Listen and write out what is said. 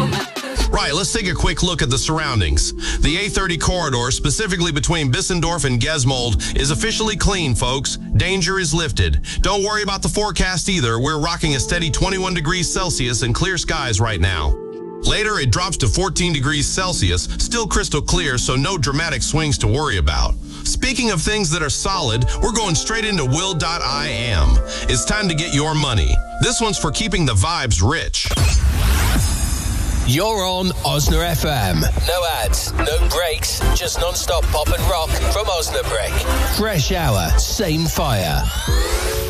Right, let's take a quick look at the surroundings. The A30 corridor, specifically between Bissendorf and Gesmold, is officially clean, folks. Danger is lifted. Don't worry about the forecast either. We're rocking a steady 21 degrees Celsius and clear skies right now. Later, it drops to 14 degrees Celsius, still crystal clear, so no dramatic swings to worry about. Speaking of things that are solid, we're going straight into Will.i.am. It's time to get your money. This one's for keeping the vibes rich. You're on Osna FM. No ads, no breaks, just non-stop pop and rock from Osnabrück. Fresh hour, same fire.